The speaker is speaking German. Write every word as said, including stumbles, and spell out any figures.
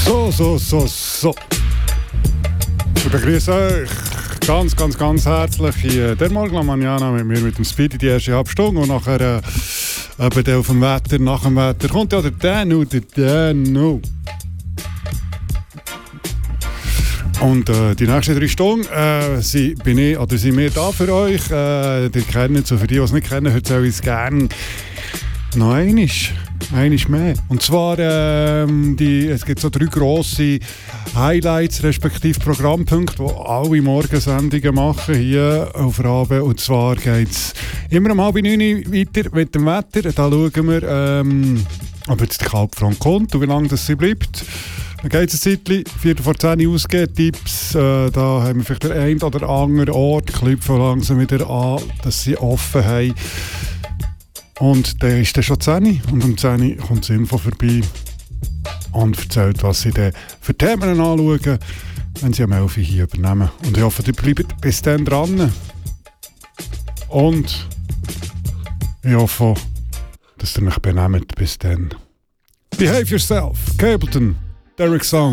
So, so, so, so. Ich begrüße euch ganz, ganz, ganz herzlich hier der Morgen La Mañana mit mir, mit dem Speedy, die erste halbe Stunde. Und nachher äh, eben der auf dem Wetter, nach dem Wetter kommt ja der Danu, der Danu. Und äh, die nächsten drei Stunden äh, sie, bin ich, oder sind wir da für euch. Äh, ihr kennt es, so für die, die es nicht kennen, erzähle ich es gerne noch einmal. Einmal mehr. Und zwar, ähm, die, es gibt so drei grosse Highlights, respektive Programmpunkte, die alle Morgensendungen machen hier auf Rabe. Und zwar geht es immer um halb neun weiter mit dem Wetter. Da schauen wir, ähm, ob jetzt die Kalbfront kommt und wie lange das sie bleibt. Dann geht es ein Zeitchen, vier vor zehn ausgehen, Tipps. Äh, da haben wir vielleicht den einen oder anderen Ort, klopfen langsam wieder an, dass sie offen haben. Und dann ist dann schon zehn und um zehn kommt das Info vorbei und erzählt, was sie dann für Themen anschauen, wenn sie am elf Uhr hier übernehmen. Und ich hoffe, ihr bleibt bis dann dran. Und ich hoffe, dass ihr euch benehmt bis dann. Behave yourself. Capleton, Derek Song.